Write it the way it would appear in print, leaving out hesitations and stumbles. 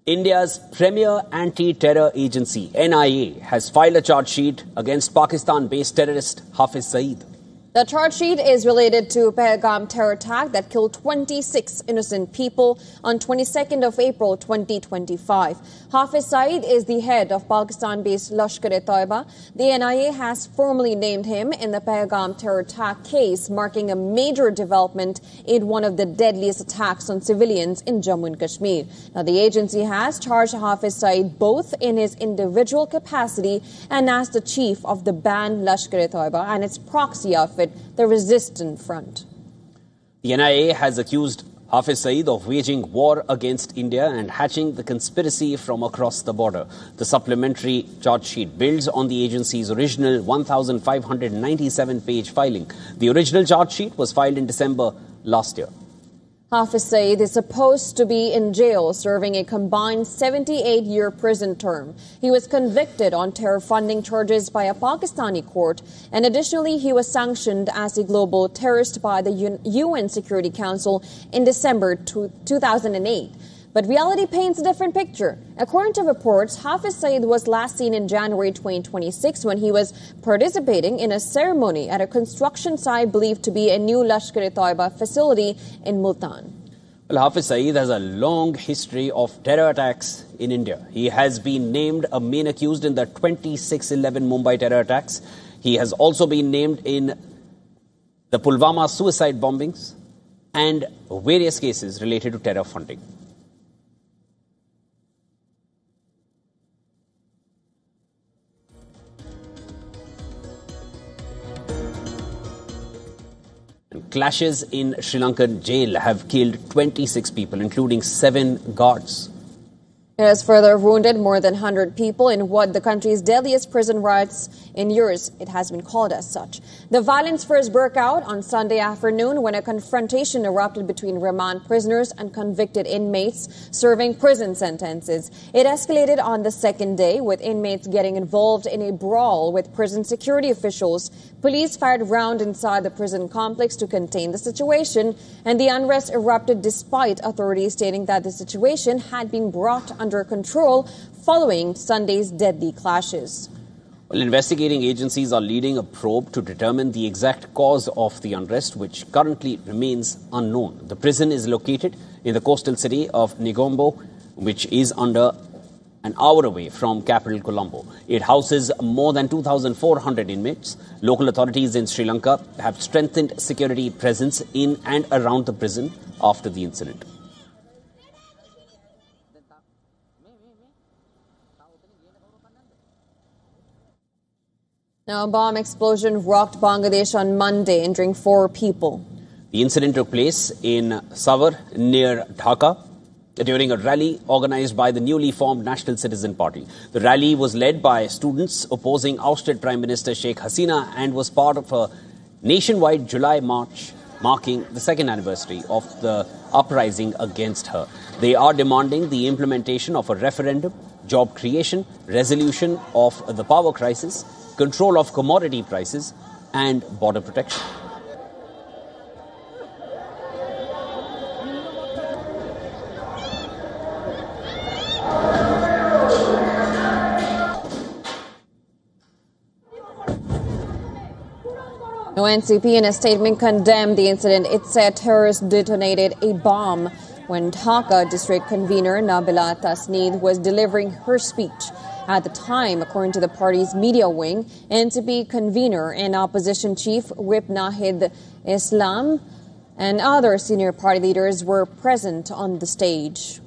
India's premier anti-terror agency, NIA, has filed a charge sheet against Pakistan-based terrorist Hafiz Saeed. The charge sheet is related to Pahalgam terror attack that killed 26 innocent people on 22nd of April 2025. Hafiz Saeed is the head of Pakistan-based Lashkar-e-Taiba. The NIA has formally named him in the Pahalgam terror attack case, marking a major development in one of the deadliest attacks on civilians in Jammu and Kashmir. Now, the agency has charged Hafiz Saeed both in his individual capacity and as the chief of the banned Lashkar-e-Taiba and its proxy outfit, the Resistance Front. The NIA has accused Hafiz Saeed of waging war against India and hatching the conspiracy from across the border. The supplementary charge sheet builds on the agency's original 1,597-page filing. The original charge sheet was filed in December last year. Hafiz Saeed is supposed to be in jail serving a combined 78-year prison term. He was convicted on terror funding charges by a Pakistani court, and additionally he was sanctioned as a global terrorist by the UN Security Council in December 2008. But reality paints a different picture. According to reports, Hafiz Saeed was last seen in January 2026 when he was participating in a ceremony at a construction site believed to be a new Lashkar-e-Taiba facility in Multan. Well, Hafiz Saeed has a long history of terror attacks in India. He has been named a main accused in the 26/11 Mumbai terror attacks. He has also been named in the Pulwama suicide bombings and various cases related to terror funding. Clashes in Sri Lankan jail have killed 26 people, including 7 guards. It has further wounded more than 100 people in what the country's deadliest prison riots in years. It has been called as such. The violence first broke out on Sunday afternoon when a confrontation erupted between remand prisoners and convicted inmates serving prison sentences. It escalated on the second day, with inmates getting involved in a brawl with prison security officials. Police fired rounds inside the prison complex to contain the situation, and the unrest erupted despite authorities stating that the situation had been brought under control following Sunday's deadly clashes. Well, investigating agencies are leading a probe to determine the exact cause of the unrest, which currently remains unknown. The prison is located in the coastal city of Negombo, which is under an hour away from capital Colombo. It houses more than 2,400 inmates. Local authorities in Sri Lanka have strengthened security presence in and around the prison after the incident. Now, a bomb explosion rocked Bangladesh on Monday, injuring 4 people. The incident took place in Savar, near Dhaka, during a rally organized by the newly formed National Citizen Party. The rally was led by students opposing ousted Prime Minister Sheikh Hasina and was part of a nationwide July march marking the second anniversary of the uprising against her. They are demanding the implementation of a referendum, job creation, resolution of the power crisis, control of commodity prices, and border protection. No, NCP in a statement condemned the incident. It said terrorists detonated a bomb when Dhaka district convener Nabila Tasneed was delivering her speech. At the time, according to the party's media wing, NCP convener and opposition chief Whip Nahid Islam and other senior party leaders were present on the stage.